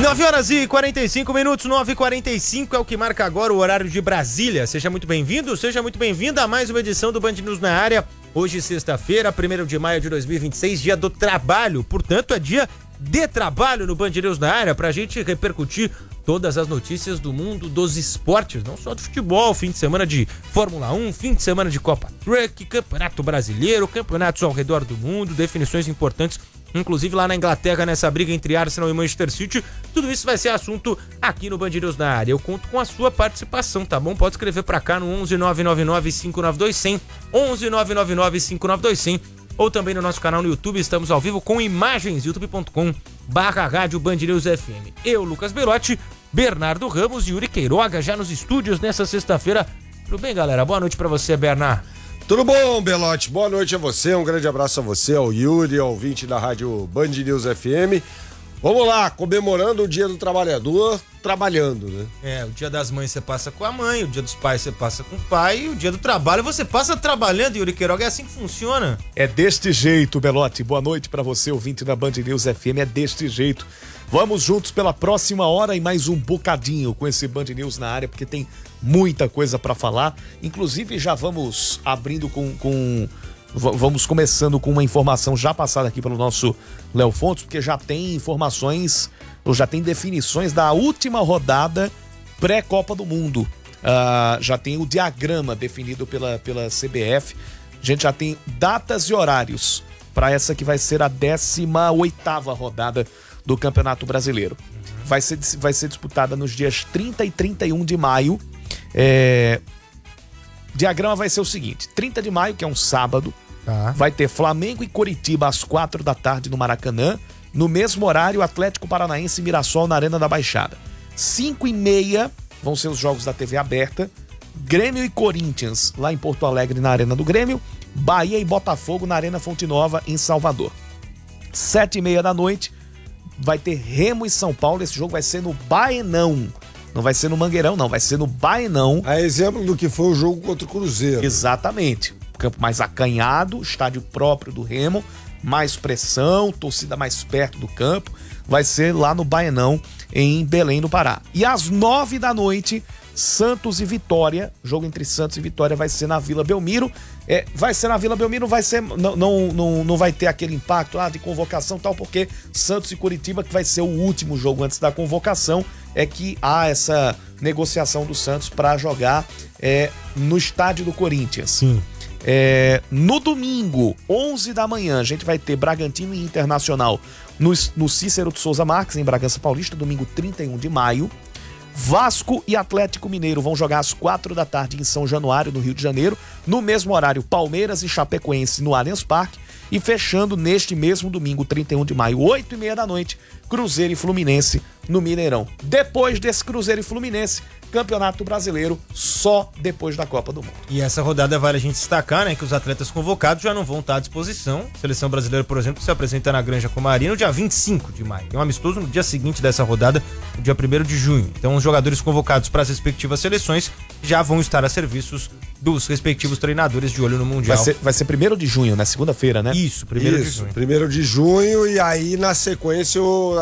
9h45, 9h45 é o que marca agora o horário de Brasília. Seja muito bem-vindo, seja muito bem-vinda a mais uma edição do Band News na área. Hoje, sexta-feira, 1º de maio de 2026, dia do trabalho. Portanto, é dia de trabalho no Band News na área pra gente repercutir todas as notícias do mundo dos esportes, não só do futebol, fim de semana de Fórmula 1, fim de semana de Copa Truck, Campeonato Brasileiro, campeonatos ao redor do mundo, definições importantes, inclusive lá na Inglaterra, nessa briga entre Arsenal e Manchester City. Tudo isso vai ser assunto aqui no Band News na área. Eu conto com a sua participação, tá bom? Pode escrever pra cá no 11 999 592 100, 11 999 592 100, ou também no nosso canal no YouTube. Estamos ao vivo com imagens, youtube.com/rádio Band News FM. Eu, Lucas Belotti, Bernardo Ramos e Yuri Queiroga já nos estúdios nessa sexta-feira. Tudo bem, galera? Boa noite pra você, Bernardo. Tudo bom, Belotti? Boa noite a você, um grande abraço a você, ao Yuri, ao ouvinte da rádio Band News FM. Vamos lá, comemorando o Dia do Trabalhador, trabalhando, né? O Dia das Mães você passa com a mãe, o Dia dos Pais você passa com o pai, e o Dia do Trabalho você passa trabalhando, Yuri Queiroga. É assim que funciona? É deste jeito, Belotti. Boa noite pra você, ouvinte da Band News FM, é deste jeito. Vamos juntos pela próxima hora e mais um bocadinho com esse Band News na área, porque tem muita coisa pra falar. Inclusive, já vamos abrindo vamos começando com uma informação já passada aqui pelo nosso Léo Fontes, porque já tem informações, ou já tem definições da última rodada pré-Copa do Mundo. Já tem o diagrama definido pela CBF. A gente já tem datas e horários para essa que vai ser a 18ª rodada do Campeonato Brasileiro. Vai ser disputada nos dias 30 e 31 de maio. Diagrama vai ser o seguinte: 30 de maio, que é um sábado, vai ter Flamengo e Coritiba às 4 da tarde no Maracanã. No mesmo horário, Atlético Paranaense e Mirassol na Arena da Baixada. 5h30 vão ser os jogos da TV aberta. Grêmio e Corinthians lá em Porto Alegre na Arena do Grêmio. Bahia e Botafogo na Arena Fonte Nova em Salvador. 7h30 da noite vai ter Remo e São Paulo. Esse jogo vai ser no Baenão. Não vai ser no Mangueirão, não. Vai ser no Baenão. A exemplo do que foi o jogo contra o Cruzeiro. Exatamente. Campo mais acanhado, estádio próprio do Remo, mais pressão, torcida mais perto do campo. Vai ser lá no Baenão, em Belém, no Pará. E às 9 da noite, Santos e Vitória. Jogo entre Santos e Vitória vai ser na Vila Belmiro. Vai ser na Vila Belmiro, não vai ter aquele impacto de convocação e tal, porque Santos e Coritiba, que vai ser o último jogo antes da convocação, é que há essa negociação do Santos para jogar no estádio do Corinthians. Sim. No domingo, 11 da manhã, a gente vai ter Bragantino e Internacional no Cícero de Souza Marques, em Bragança Paulista, domingo 31 de maio. Vasco e Atlético Mineiro vão jogar às 4 da tarde em São Januário, no Rio de Janeiro. No mesmo horário, Palmeiras e Chapecoense no Allianz Parque. E fechando neste mesmo domingo, 31 de maio, 8h30 da noite, Cruzeiro e Fluminense no Mineirão. Depois desse Cruzeiro e Fluminense, Campeonato Brasileiro só depois da Copa do Mundo. E essa rodada vale a gente destacar, né, que os atletas convocados já não vão estar à disposição. A Seleção Brasileira, por exemplo, se apresenta na Granja Comari no dia 25 de maio. Tem um amistoso no dia seguinte dessa rodada, no dia 1º de junho. Então os jogadores convocados para as respectivas seleções já vão estar a serviços dos respectivos treinadores de olho no Mundial. Vai ser 1º de junho, né? Segunda-feira, né? Isso, 1º de junho. 1º de junho, e aí na sequência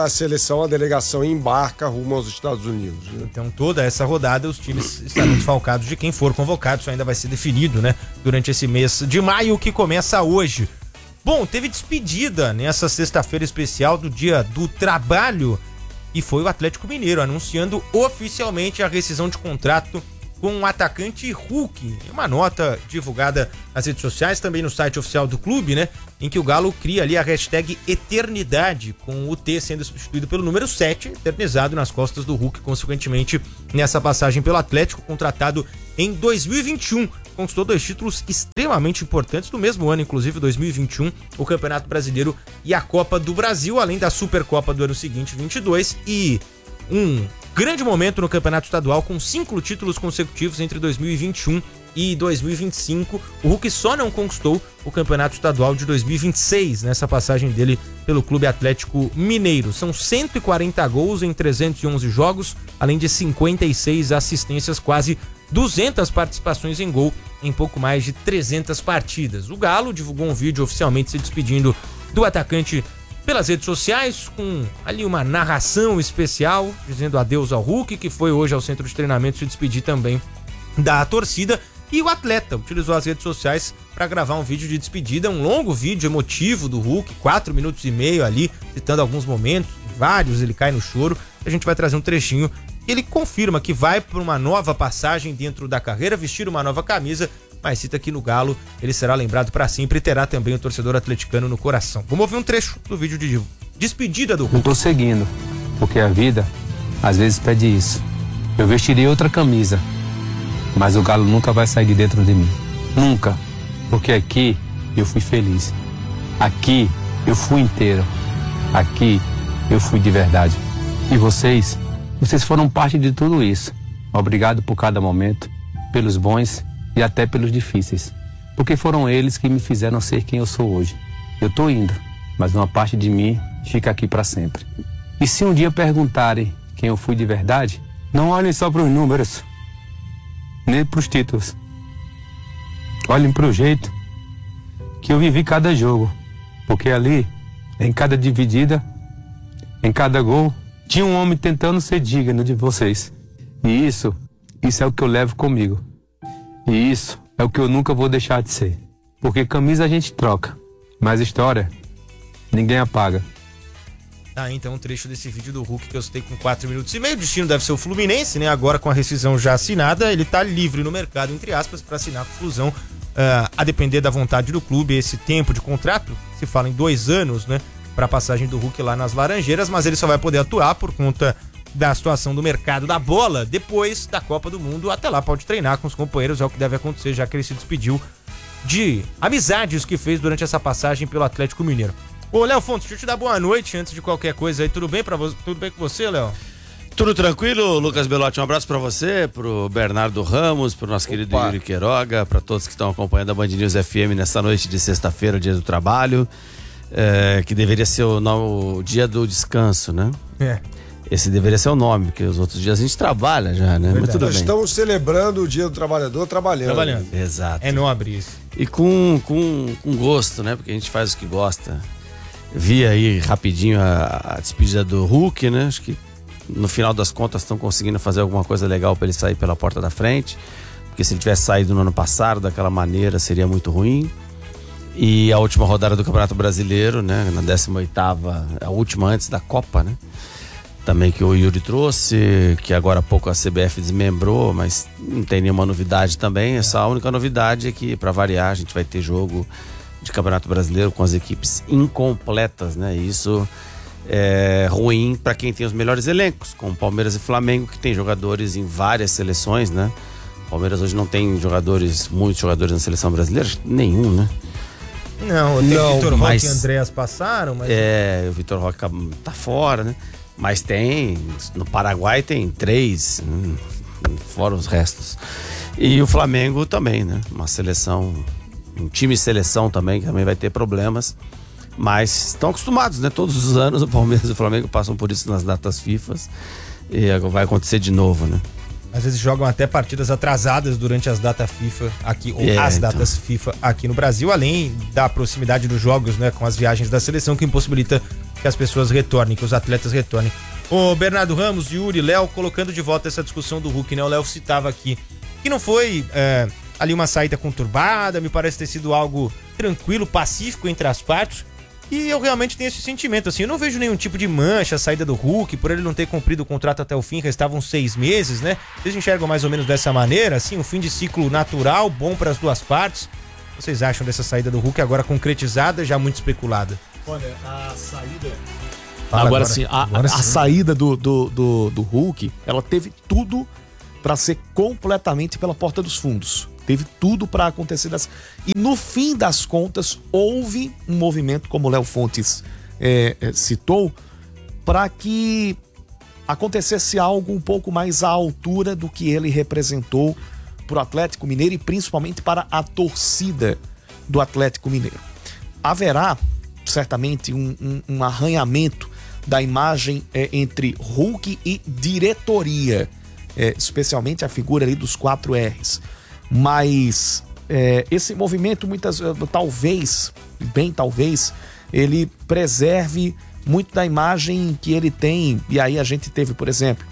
a delegação embarca rumo aos Estados Unidos, né? Então toda essa rodada os times estarão desfalcados de quem for convocado. Isso ainda vai ser definido, né, durante esse mês de maio, que começa hoje. Bom, teve despedida nessa sexta-feira especial do Dia do Trabalho, e foi o Atlético Mineiro anunciando oficialmente a rescisão de contrato com o atacante Hulk. Em uma nota divulgada nas redes sociais, também no site oficial do clube, né, em que o Galo cria ali a hashtag Eternidade, com o T sendo substituído pelo número 7, eternizado nas costas do Hulk, consequentemente, nessa passagem pelo Atlético, contratado em 2021. Conquistou 2 títulos extremamente importantes no mesmo ano, inclusive 2021, o Campeonato Brasileiro e a Copa do Brasil, além da Supercopa do ano seguinte, 22, e um grande momento no Campeonato Estadual, com 5 títulos consecutivos entre 2021 e 2025. O Hulk só não conquistou o Campeonato Estadual de 2026 nessa passagem dele pelo Clube Atlético Mineiro. São 140 gols em 311 jogos, além de 56 assistências, quase 200 participações em gol em pouco mais de 300 partidas. O Galo divulgou um vídeo oficialmente se despedindo do atacante pelas redes sociais, com ali uma narração especial, dizendo adeus ao Hulk, que foi hoje ao centro de treinamento se despedir também da torcida. E o atleta utilizou as redes sociais para gravar um vídeo de despedida, um longo vídeo emotivo do Hulk, 4 minutos e meio ali, citando alguns momentos, vários, ele cai no choro. A gente vai trazer um trechinho. Ele confirma que vai para uma nova passagem dentro da carreira, vestir uma nova camisa, mas cita que no Galo ele será lembrado para sempre e terá também o torcedor atleticano no coração. Vamos ouvir um trecho do vídeo de despedida do Hulk. Eu tô seguindo, porque a vida às vezes pede isso. Eu vestirei outra camisa, mas o Galo nunca vai sair de dentro de mim. Nunca. Porque aqui eu fui feliz. Aqui eu fui inteiro. Aqui eu fui de verdade. E vocês foram parte de tudo isso. Obrigado por cada momento, pelos bons e até pelos difíceis. Porque foram eles que me fizeram ser quem eu sou hoje. Eu tô indo, mas uma parte de mim fica aqui para sempre. E se um dia perguntarem quem eu fui de verdade, não olhem só para os números, nem para os títulos. Olhem para o jeito que eu vivi cada jogo, porque ali, em cada dividida, em cada gol, tinha um homem tentando ser digno de vocês. E isso é o que eu levo comigo. E isso é o que eu nunca vou deixar de ser. Porque camisa a gente troca, mas história ninguém apaga. Tá, então um trecho desse vídeo do Hulk que eu citei com 4 minutos e meio. O destino deve ser o Fluminense, né? Agora com a rescisão já assinada, ele tá livre no mercado, entre aspas, para assinar com Flusão, a depender da vontade do clube. Esse tempo de contrato, se fala em 2 anos, né? Para a passagem do Hulk lá nas Laranjeiras, mas ele só vai poder atuar por conta da situação do mercado da bola depois da Copa do Mundo. Até lá pode treinar com os companheiros, é o que deve acontecer, já que ele se despediu de amizades que fez durante essa passagem pelo Atlético Mineiro. Ô, Léo Fontes, deixa eu te dar boa noite antes de qualquer coisa aí. Tudo bem tudo bem com você, Léo? Tudo tranquilo, Lucas Belotti. Um abraço pra você, pro Bernardo Ramos, pro nosso querido Yuri Queiroga, pra todos que estão acompanhando a Band News FM nessa noite de sexta-feira, dia do trabalho, que deveria ser o dia do descanso, né? Esse deveria ser o nome, porque os outros dias a gente trabalha já, né? Mas tudo bem. Estamos celebrando o dia do trabalhador trabalhando. Exato. É nobre isso. E com gosto, né? Porque a gente faz o que gosta. Vi aí rapidinho a despedida do Hulk, né? Acho que no final das contas estão conseguindo fazer alguma coisa legal para ele sair pela porta da frente. Porque se ele tivesse saído no ano passado daquela maneira seria muito ruim. E a última rodada do Campeonato Brasileiro, né? Na 18ª, a última antes da Copa, né? Também que o Yuri trouxe, que agora há pouco a CBF desmembrou, mas não tem nenhuma novidade também. Essa a única novidade é que, para variar, a gente vai ter jogo de Campeonato Brasileiro com as equipes incompletas, né? E isso é ruim para quem tem os melhores elencos, como Palmeiras e Flamengo, que tem jogadores em várias seleções, né? Palmeiras hoje não tem muitos jogadores na seleção brasileira, nenhum, né? Não, o Vitor Roque e Andréas passaram, mas... o Vitor Roque tá fora, né? Mas no Paraguai tem 3, fora os restos. E o Flamengo também, né? Uma seleção, um time seleção também, que também vai ter problemas. Mas estão acostumados, né? Todos os anos o Palmeiras e o Flamengo passam por isso nas datas FIFA. E agora vai acontecer de novo, né? Às vezes jogam até partidas atrasadas durante as datas FIFA aqui, ou datas FIFA aqui no Brasil, além da proximidade dos jogos, né? Com as viagens da seleção, que impossibilita que as pessoas retornem, que os atletas retornem. O Bernardo Ramos, Yuri, Léo, colocando de volta essa discussão do Hulk, né? O Léo citava aqui que não foi ali uma saída conturbada, me parece ter sido algo tranquilo, pacífico entre as partes. E eu realmente tenho esse sentimento, assim, eu não vejo nenhum tipo de mancha a saída do Hulk, por ele não ter cumprido o contrato até o fim, restavam 6 meses, né? Vocês enxergam mais ou menos dessa maneira, assim, um fim de ciclo natural, bom para as duas partes? O que vocês acham dessa saída do Hulk agora concretizada, já muito especulada? Olha, a saída... Agora sim, a saída do Hulk, ela teve tudo para ser completamente pela porta dos fundos. Teve tudo para acontecer. E no fim das contas, houve um movimento, como o Léo Fontes citou, para que acontecesse algo um pouco mais à altura do que ele representou para o Atlético Mineiro e principalmente para a torcida do Atlético Mineiro. Haverá, certamente, um arranhamento da imagem entre Hulk e diretoria, especialmente a figura ali dos 4 R's. Mas esse movimento talvez ele preserve muito da imagem que ele tem. E aí a gente teve, por exemplo,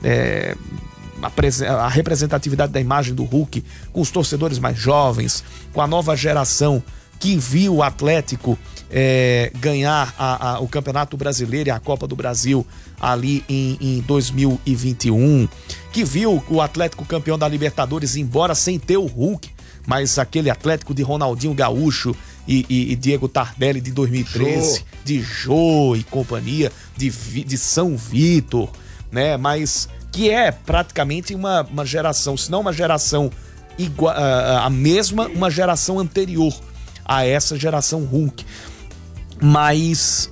a representatividade da imagem do Hulk com os torcedores mais jovens, com a nova geração que viu o Atlético ganhar o Campeonato Brasileiro e a Copa do Brasil ali em 2021, que viu o Atlético campeão da Libertadores, embora sem ter o Hulk, mas aquele Atlético de Ronaldinho Gaúcho e Diego Tardelli de 2013, de Jô e companhia, de São Vitor, né? Mas que é praticamente uma geração, se não uma geração igual, uma geração anterior a essa geração Hulk. Mas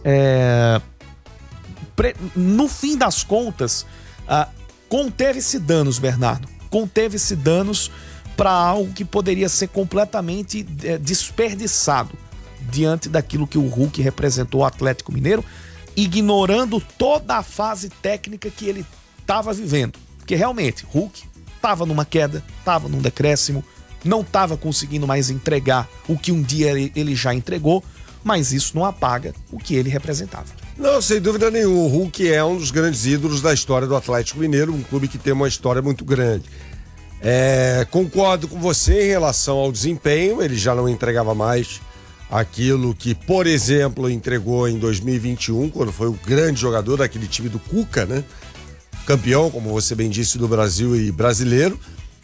no fim das contas, conteve-se danos, Bernardo. Conteve-se danos para algo que poderia ser completamente desperdiçado diante daquilo que o Hulk representou ao Atlético Mineiro, ignorando toda a fase técnica que ele estava vivendo. Porque realmente, Hulk estava numa queda, estava num decréscimo, não estava conseguindo mais entregar o que um dia ele já entregou, mas isso não apaga o que ele representava. Não, sem dúvida nenhuma. O Hulk é um dos grandes ídolos da história do Atlético Mineiro, um clube que tem uma história muito grande. Concordo com você em relação ao desempenho, ele já não entregava mais aquilo que, por exemplo, entregou em 2021, quando foi o grande jogador daquele time do Cuca, né? Campeão, como você bem disse, do Brasil e brasileiro.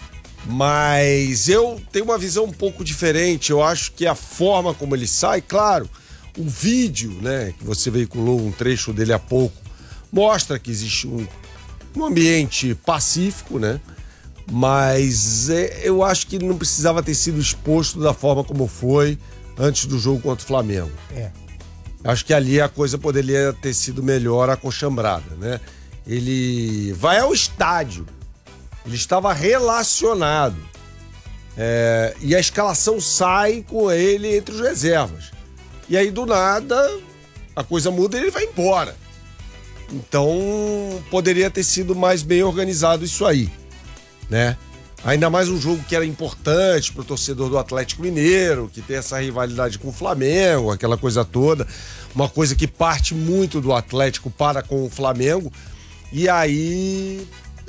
Mas eu tenho uma visão um pouco diferente. Eu acho que a forma como ele sai, claro, o vídeo, né, que você veiculou um trecho dele há pouco, mostra que existe um ambiente pacífico, né? Mas eu acho que ele não precisava ter sido exposto da forma como foi antes do jogo contra o Flamengo. Acho que ali a coisa poderia ter sido melhor acochambrada, né? Ele vai ao estádio, ele estava relacionado, e a escalação sai com ele entre os reservas. E aí, do nada, a coisa muda e ele vai embora. Então, poderia ter sido mais bem organizado isso aí, né? Ainda mais um jogo que era importante para o torcedor do Atlético Mineiro, que tem essa rivalidade com o Flamengo, aquela coisa toda. Uma coisa que parte muito do Atlético para com o Flamengo. E aí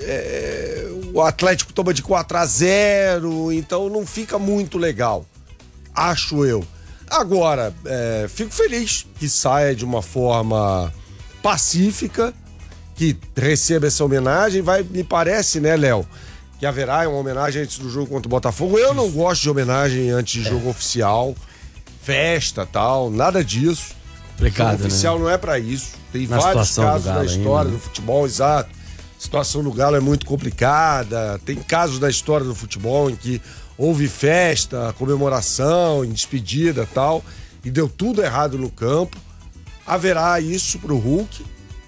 o Atlético toma de 4-0, então não fica muito legal, acho eu. Agora, fico feliz que saia de uma forma pacífica, que receba essa homenagem. Me parece, né, Léo, que haverá uma homenagem antes do jogo contra o Botafogo. Eu não gosto de homenagem antes de jogo oficial, festa, tal, nada disso. Complicado, jogo oficial, né? Não é pra isso. Tem vários casos da história do futebol, exato. A situação do Galo é muito complicada. Tem casos da história do futebol em que houve festa, comemoração, em despedida, tal, e deu tudo errado no campo. Haverá isso pro Hulk.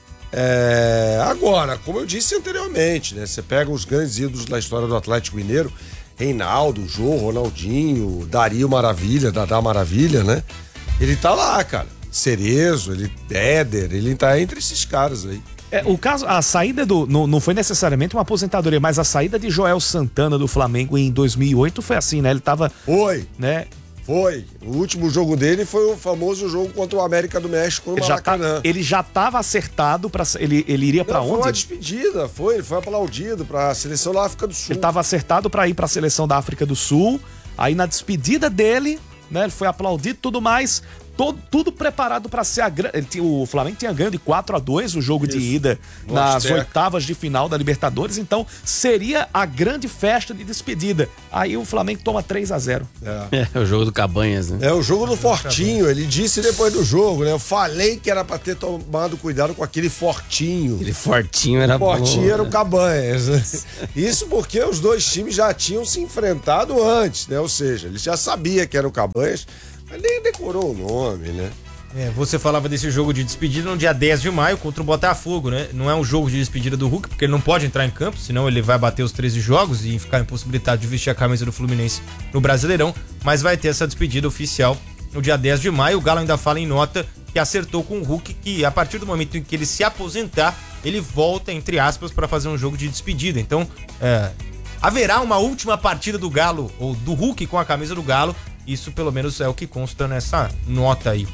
Agora, como eu disse anteriormente, né? Você pega os grandes ídolos da história do Atlético Mineiro, Reinaldo, Jô, Ronaldinho, Dario Maravilha, Dadá Maravilha, né? Ele tá lá, cara. Cerezo, Éder, ele tá entre esses caras aí. O caso, a saída não foi necessariamente uma aposentadoria, mas a saída de Joel Santana do Flamengo em 2008 foi assim, né? Ele tava... Foi. Né? Foi. O último jogo dele foi o famoso jogo contra o América do México no Maracanã. Ele já estava acertado para ele iria para onde? Foi uma despedida, ele foi aplaudido para a seleção da África do Sul. Ele estava acertado para ir para a seleção da África do Sul. Aí na despedida dele, né, ele foi aplaudido e tudo mais. Tudo preparado para ser o Flamengo tinha ganho de 4-2 o jogo de ida nas oitavas de final da Libertadores, então seria a grande festa de despedida. Aí o Flamengo toma 3-0. É o jogo do Cabanhas, né? É o jogo do Fortinho, ele disse depois do jogo, né? Eu falei que era para ter tomado cuidado com aquele Fortinho. Aquele Fortinho era bom. O Fortinho era o Cabanhas, né? Isso porque os dois times já tinham se enfrentado antes, né? Ou seja, ele já sabia que era o Cabanhas, mas nem decorou o nome, né? Você falava desse jogo de despedida no dia 10 de maio contra o Botafogo, né? Não é um jogo de despedida do Hulk, porque ele não pode entrar em campo, senão ele vai bater os 13 jogos e ficar impossibilitado de vestir a camisa do Fluminense no Brasileirão, mas vai ter essa despedida oficial no dia 10 de maio. O Galo ainda fala em nota que acertou com o Hulk que a partir do momento em que ele se aposentar, ele volta, entre aspas, para fazer um jogo de despedida. Então, haverá uma última partida do Galo, ou do Hulk com a camisa do Galo. Isso pelo menos é o que consta nessa nota aí.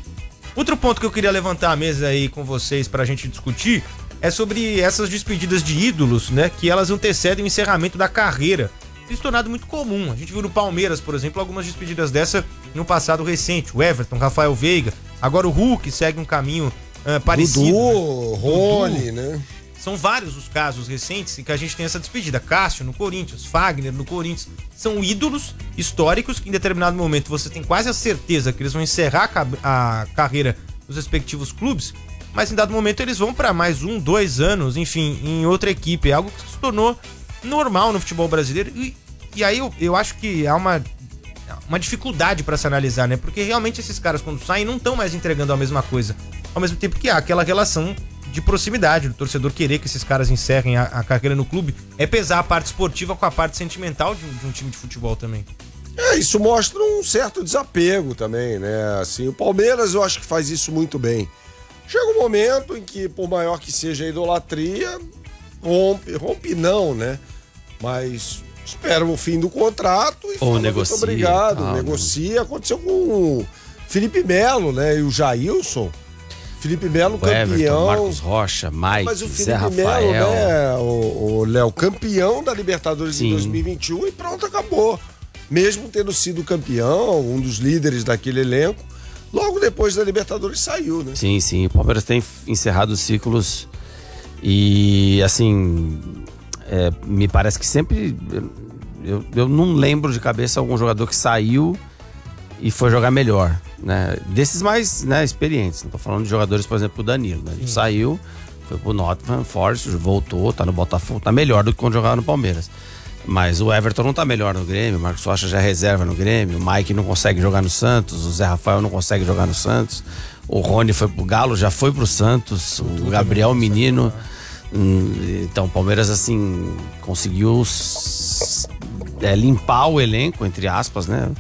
Outro ponto que eu queria levantar a mesa aí com vocês pra gente discutir é sobre essas despedidas de ídolos, né? Que elas antecedem o encerramento da carreira. Tem se tornado muito comum. A gente viu no Palmeiras, por exemplo, algumas despedidas dessa no passado recente. O Everton, Rafael Veiga. Agora o Hulk segue um caminho parecido. Dudu, Rony, né? São vários os casos recentes em que a gente tem essa despedida. Cássio no Corinthians, Fagner no Corinthians. São ídolos históricos que em determinado momento você tem quase a certeza que eles vão encerrar a carreira nos respectivos clubes, mas em dado momento eles vão para mais 1, 2 anos, enfim, em outra equipe. É algo que se tornou normal no futebol brasileiro. E aí eu acho que há uma dificuldade para se analisar, né? Porque realmente esses caras, quando saem, não estão mais entregando a mesma coisa. Ao mesmo tempo que há aquela relação de proximidade, do torcedor querer que esses caras encerrem a carreira no clube, é pesar a parte esportiva com a parte sentimental de um time de futebol também. Isso mostra um certo desapego também, né? Assim, o Palmeiras eu acho que faz isso muito bem. Chega um momento em que, por maior que seja a idolatria, rompe não, né? Mas espera o fim do contrato e ou fala, negocia, muito obrigado, negocia. Aconteceu com o Felipe Melo, né? E o Jailson. Felipe Melo, campeão. Everton, Marcos Rocha, Mike, Zé Rafael. Melo, né? O Léo, campeão da Libertadores de 2021 e pronto, acabou. Mesmo tendo sido campeão, um dos líderes daquele elenco, logo depois da Libertadores saiu, né? Sim, sim. O Palmeiras tem encerrado os ciclos e, assim, me parece que sempre... Eu não lembro de cabeça algum jogador que saiu e foi jogar melhor, né? Desses mais, né, experientes. Não tô falando de jogadores, por exemplo, o Danilo, né? Ele saiu, foi pro Nottingham Forest, voltou, tá no Botafogo, tá melhor do que quando jogava no Palmeiras. Mas o Everton não tá melhor no Grêmio, o Marcos Rocha já é reserva no Grêmio, o Mike não consegue jogar no Santos, o Zé Rafael não consegue jogar no Santos, o Rony foi pro Galo, já foi pro Santos, o Gabriel Menino. Então o Palmeiras, assim, conseguiu limpar o elenco, entre aspas, né?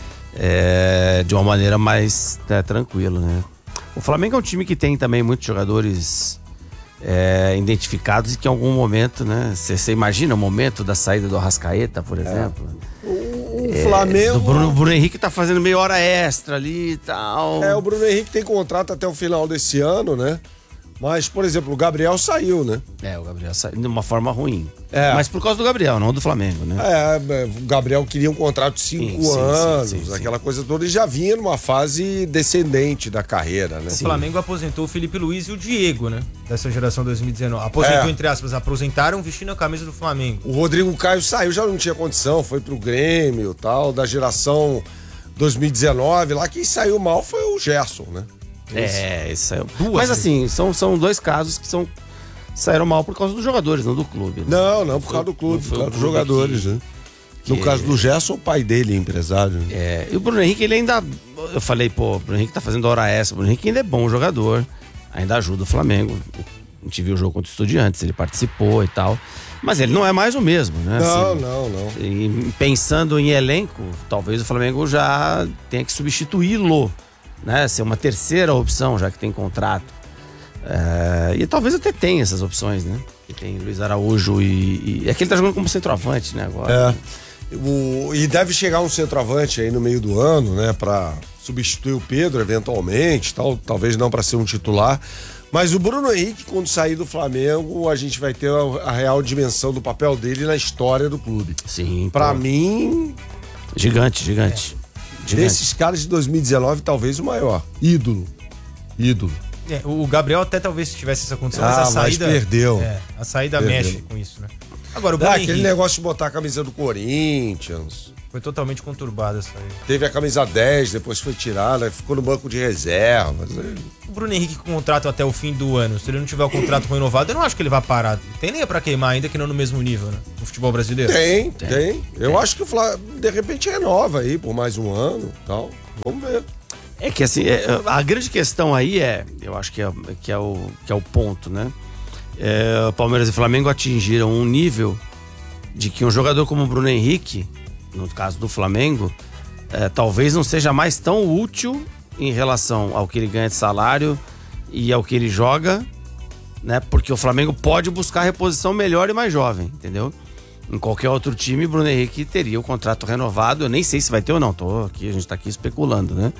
De uma maneira mais tranquila, né? O Flamengo é um time que tem também muitos jogadores identificados e que em algum momento, né? Você imagina o momento da saída do Arrascaeta, por exemplo. O Flamengo... O Bruno Henrique tá fazendo meia hora extra ali e tal. O Bruno Henrique tem contrato até o final desse ano, né? Mas, por exemplo, o Gabriel saiu, né? O Gabriel saiu de uma forma ruim. É. Mas por causa do Gabriel, não do Flamengo, né? O Gabriel queria um contrato de 5 anos, sim. Aquela coisa toda, e já vinha numa fase descendente da carreira, né? O Flamengo aposentou o Felipe Luiz e o Diego, né? Dessa geração 2019. Aposentou, entre aspas, aposentaram vestindo a camisa do Flamengo. O Rodrigo Caio saiu, já não tinha condição, foi pro Grêmio e tal, da geração 2019. Lá quem saiu mal foi o Gerson, né? Isso saiu. Mas assim, são dois casos que saíram mal por causa dos jogadores, não do clube. Né? Não, por causa do clube, por causa dos jogadores, né? No caso do Gerson, o pai dele é empresário. Né? E o Bruno Henrique, ele ainda... Eu falei, o Bruno Henrique tá fazendo hora extra. O Bruno Henrique ainda é bom jogador, ainda ajuda o Flamengo. A gente viu o jogo contra o Estudiantes, ele participou e tal. Mas ele não é mais o mesmo, né? Não. E pensando em elenco, talvez o Flamengo já tenha que substituí-lo, né? Ser uma terceira opção, já que tem contrato. E talvez até tenha essas opções, né? Que tem Luiz Araújo e é que ele tá jogando como centroavante, né? Agora. E deve chegar um centroavante aí no meio do ano, né? Pra substituir o Pedro, eventualmente, talvez não para ser um titular. Mas o Bruno Henrique, quando sair do Flamengo, a gente vai ter a real dimensão do papel dele na história do clube. Sim. Pra mim... Gigante. Desses caras de 2019, talvez o maior. Ídolo. O Gabriel até talvez tivesse essa condição, mas a saída... Mas perdeu. A saída mexe com isso, né? Agora, o Bruno Henrique... Aquele negócio de botar a camisa do Corinthians... Foi totalmente conturbada essa aí. Teve a camisa 10, depois foi tirada, ficou no banco de reservas. O Bruno Henrique com contrato até o fim do ano, se ele não tiver o contrato renovado, eu não acho que ele vai parar. Tem lenha pra queimar ainda que não no mesmo nível, né? No futebol brasileiro. Tem. Eu acho que o Flamengo, de repente, renova aí por mais um ano e tal. Vamos ver. É que assim, a grande questão aí eu acho que é o ponto, né? Palmeiras e Flamengo atingiram um nível de que um jogador como o Bruno Henrique, no caso do Flamengo, talvez não seja mais tão útil em relação ao que ele ganha de salário e ao que ele joga, né? Porque o Flamengo pode buscar reposição melhor e mais jovem, entendeu? Em qualquer outro time, Bruno Henrique teria o contrato renovado. Eu nem sei se vai ter ou não, a gente tá aqui especulando, né?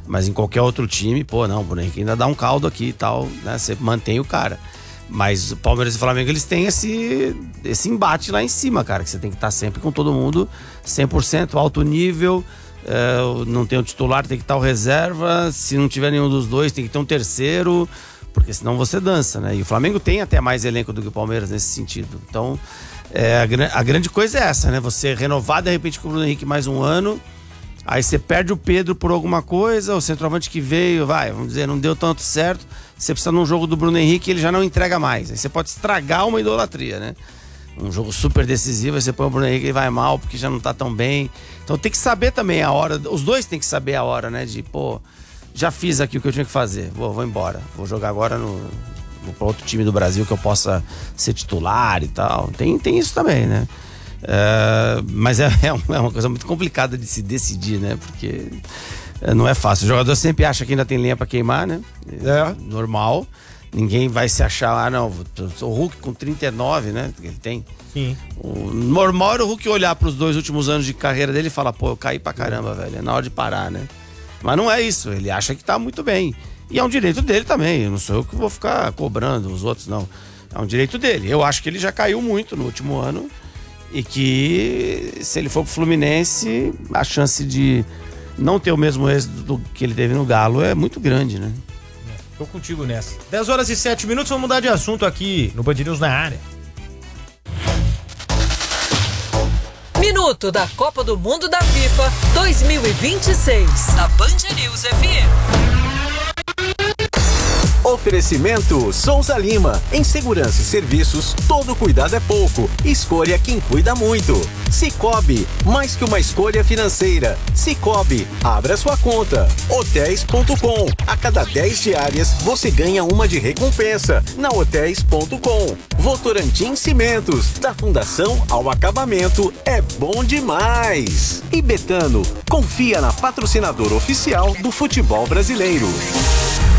Mas em qualquer outro time, pô, não, o Bruno Henrique ainda dá um caldo aqui e tal, né? Você mantém o cara. Mas o Palmeiras e o Flamengo, eles têm esse embate lá em cima, cara, que você tem que estar sempre com todo mundo 100%, alto nível, não tem o titular, tem que estar o reserva, se não tiver nenhum dos dois, tem que ter um terceiro, porque senão você dança, né? E o Flamengo tem até mais elenco do que o Palmeiras nesse sentido. Então, a grande coisa é essa, né? Você renovar, de repente, com o Bruno Henrique mais um ano, aí você perde o Pedro por alguma coisa, o centroavante que veio, vamos dizer, não deu tanto certo, você precisa num jogo do Bruno Henrique, ele já não entrega mais. Aí você pode estragar uma idolatria, né? Um jogo super decisivo, aí você põe o Bruno Henrique e vai mal, porque já não tá tão bem. Então tem que saber também a hora, os dois tem que saber a hora, né? De, já fiz aqui o que eu tinha que fazer, vou embora. Vou jogar agora pra outro time do Brasil que eu possa ser titular e tal. Tem isso também, né? Mas é uma coisa muito complicada de se decidir, né? Porque não é fácil. O jogador sempre acha que ainda tem lenha pra queimar, né? Normal. Ninguém vai se achar, não, o Hulk com 39, né? Que ele tem. Sim. O normal era o Hulk olhar pros 2 últimos anos de carreira dele e falar, eu caí pra caramba, velho. É na hora de parar, né? Mas não é isso. Ele acha que tá muito bem. E é um direito dele também. Não sou eu que vou ficar cobrando os outros, não. É um direito dele. Eu acho que ele já caiu muito no último ano. E que se ele for pro Fluminense, a chance de não ter o mesmo êxito que ele teve no Galo é muito grande, né? Tô contigo nessa. 10 horas e 7 minutos, vamos mudar de assunto aqui no Band News na área. Minuto da Copa do Mundo da FIFA 2026. Da Band News FM. Oferecimento Souza Lima. Em segurança e serviços, todo cuidado é pouco. Escolha quem cuida muito. Cicobi, mais que uma escolha financeira. Cicobi, abra sua conta. Hotéis.com. A cada 10 diárias, você ganha uma de recompensa. Na Hotéis.com. Votorantim Cimentos. Da fundação ao acabamento, é bom demais. E Betano, confia na patrocinadora oficial do futebol brasileiro.